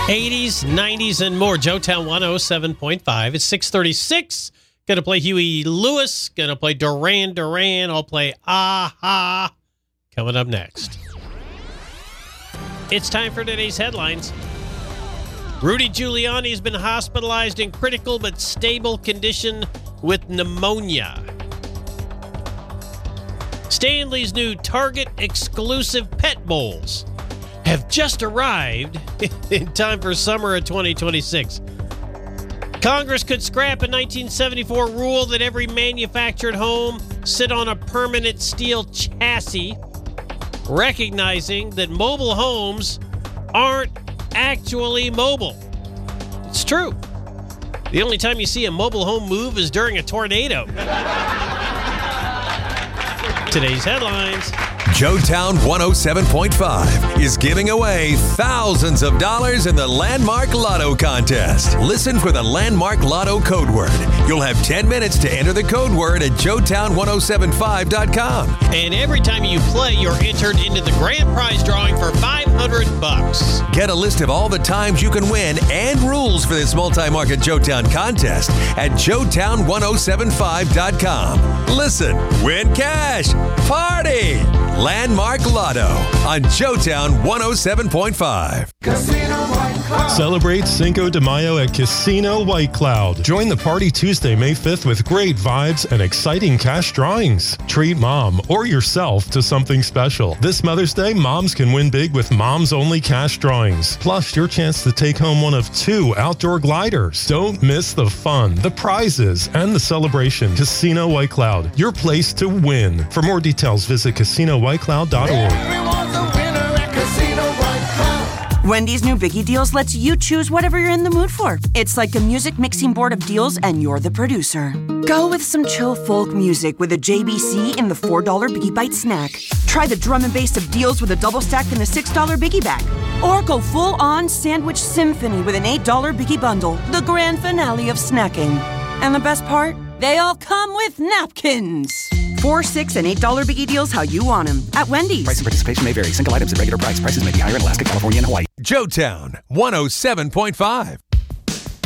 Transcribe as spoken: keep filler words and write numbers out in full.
eighties, nineties, and more. Joetown one oh seven point five. It's six thirty-six. Going to play Huey Lewis. Going to play Duran Duran. I'll play Aha. Coming up next. It's time for today's headlines. Rudy Giuliani has been hospitalized in critical but stable condition with pneumonia. Stanley's new Target exclusive pet bowls have just arrived in time for summer of twenty twenty-six. Congress could scrap a nineteen seventy-four rule that every manufactured home sit on a permanent steel chassis, recognizing that mobile homes aren't actually mobile. It's true. The only time you see a mobile home move is during a tornado. Today's headlines. Joetown one oh seven point five is giving away thousands of dollars in the Landmark Lotto contest. Listen for the Landmark Lotto code word. You'll have ten minutes to enter the code word at joetown ten seventy-five dot com. And every time you play, you're entered into the grand prize drawing for five hundred bucks. Get a list of all the times you can win and rules for this multi-market Joetown contest at joetown ten seventy-five dot com. Listen, win cash, party! Landmark Lotto on Joetown one oh seven point five. Casino White Cloud. Celebrate Cinco de Mayo at Casino White Cloud. Join the party Tuesday, May fifth with great vibes and exciting cash drawings. Treat mom or yourself to something special. This Mother's Day, moms can win big with Moms Only cash drawings. Plus, your chance to take home one of two outdoor gliders. Don't miss the fun, the prizes, and the celebration. Casino White Cloud, your place to win. For more details, visit casino white cloud dot org. Everyone's a winner at Casino White Cloud. Wendy's new Biggie Deals lets you choose whatever you're in the mood for. It's like a music mixing board of deals, and you're the producer. Go with some chill folk music with a J B C in the four dollar Biggie Bite snack. Try the drum and bass of deals with a double stack in the six dollar Biggie Bag. Or go full-on sandwich symphony with an eight dollar Biggie Bundle, the grand finale of snacking. And the best part? They all come with napkins. Four, six, and eight dollar Biggie Deals how you want them at Wendy's. Price and participation may vary. Single items at regular price. Prices may be higher in Alaska, California, and Hawaii. Joetown one oh seven point five.